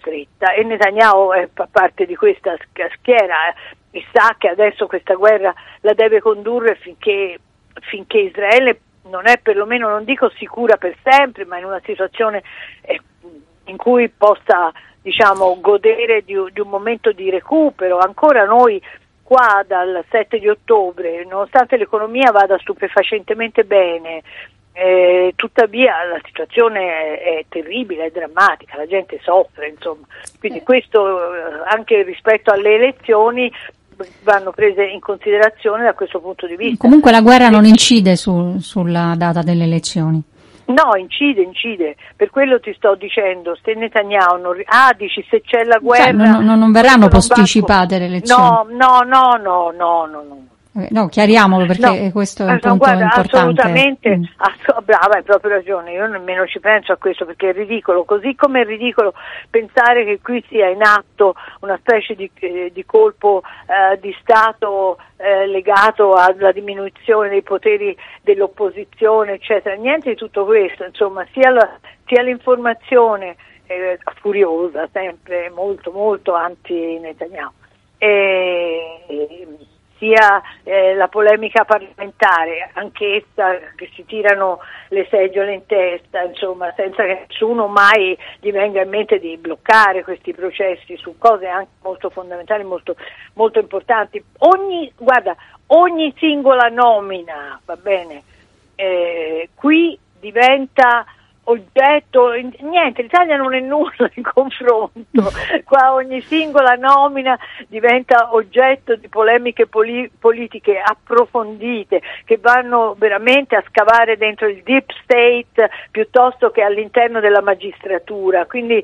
stretta, e Netanyahu fa parte di questa schiera e sa che adesso questa guerra la deve condurre finché Israele non è, perlomeno, non dico sicura per sempre, ma in una situazione in cui possa, diciamo, godere di un momento di recupero. Ancora noi qua dal 7 di ottobre, nonostante l'economia vada stupefacentemente bene, tuttavia la situazione è terribile, è drammatica, la gente soffre, insomma. Quindi questo, anche rispetto alle elezioni, vanno prese in considerazione da questo punto di vista. Comunque la guerra non incide sulla data delle elezioni. No, incide, per quello ti sto dicendo, se Netanyahu dici se c'è la guerra... Cioè, non verranno posticipate le elezioni? No. No, chiariamolo, perché questo è un punto importante. Assolutamente, brava, hai proprio ragione, io nemmeno ci penso a questo, perché è ridicolo, così come è ridicolo pensare che qui sia in atto una specie di colpo di Stato legato alla diminuzione dei poteri dell'opposizione, eccetera. Niente di tutto questo, insomma, sia l'informazione furiosa, sempre molto molto anti-Netanyahu, sia la polemica parlamentare, anch'essa, che si tirano le seggiole in testa, insomma, senza che nessuno mai gli venga in mente di bloccare questi processi su cose anche molto fondamentali, molto, molto importanti. Ogni singola nomina, va bene, qui diventa oggetto, niente, l'Italia non è nulla in confronto, qua ogni singola nomina diventa oggetto di polemiche politiche approfondite, che vanno veramente a scavare dentro il deep state piuttosto che all'interno della magistratura, quindi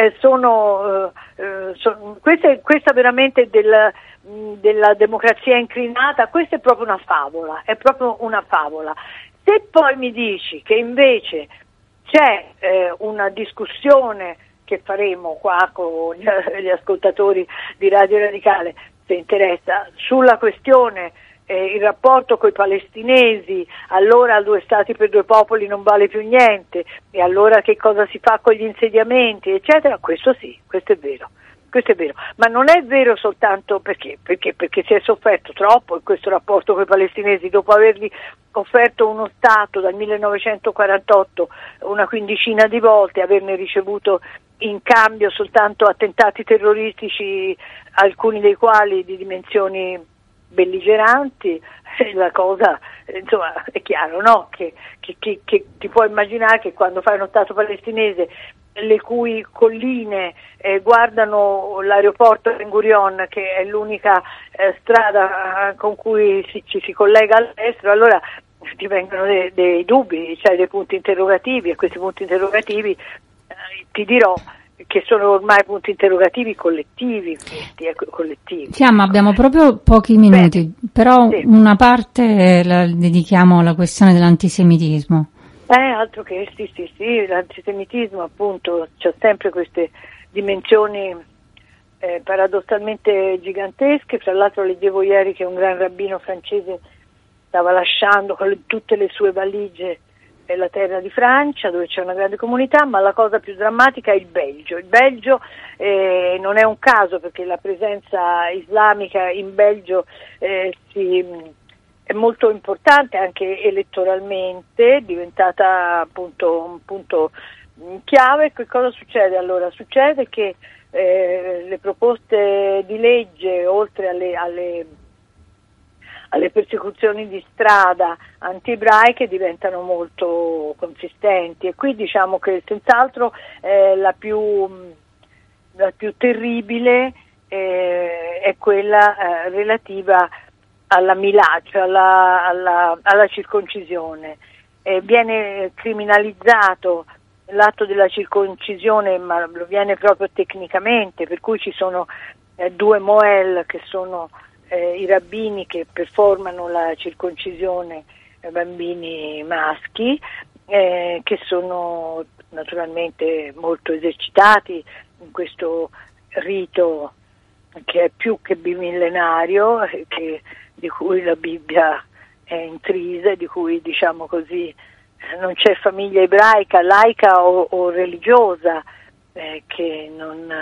questa veramente della democrazia incrinata, questa è proprio una favola, Se poi mi dici che invece c'è una discussione che faremo qua con gli ascoltatori di Radio Radicale, se interessa, sulla questione il rapporto coi palestinesi, allora 2 stati per 2 popoli non vale più niente, e allora che cosa si fa con gli insediamenti, eccetera, questo sì, questo è vero, ma non è vero soltanto perché si è sofferto troppo in questo rapporto con i palestinesi, dopo avergli offerto uno Stato dal 1948 una quindicina di volte, averne ricevuto in cambio soltanto attentati terroristici, alcuni dei quali di dimensioni belligeranti. La cosa, insomma, è chiaro, no? Che ti puoi immaginare che quando fai uno Stato palestinese le cui colline guardano l'aeroporto Ben Gurion, che è l'unica strada con cui ci si collega all'estero, allora ti vengono dei dubbi, cioè dei punti interrogativi, e questi punti interrogativi ti dirò che sono ormai punti interrogativi collettivi, collettivi. Fiamma, abbiamo proprio pochi minuti. Bene, però sì. Una parte la dedichiamo alla questione dell'antisemitismo. Altro che sì, l'antisemitismo appunto c'ha sempre queste dimensioni paradossalmente gigantesche. Tra l'altro leggevo ieri che un gran rabbino francese stava lasciando con tutte le sue valigie la terra di Francia, dove c'è una grande comunità, ma la cosa più drammatica è il Belgio. Il Belgio non è un caso, perché la presenza islamica in Belgio è molto importante anche elettoralmente, è diventata appunto un punto chiave. Che cosa succede allora? Succede che le proposte di legge, oltre alle persecuzioni di strada anti-ebraiche, diventano molto consistenti, e qui diciamo che senz'altro la più terribile è quella relativa alla milà, cioè alla circoncisione. Viene criminalizzato l'atto della circoncisione, ma lo viene proprio tecnicamente, per cui ci sono 2 moel, che sono i rabbini che performano la circoncisione ai bambini maschi, che sono naturalmente molto esercitati in questo rito che è più che bimillenario, di cui la Bibbia è intrisa, di cui, diciamo così, non c'è famiglia ebraica, laica o religiosa che non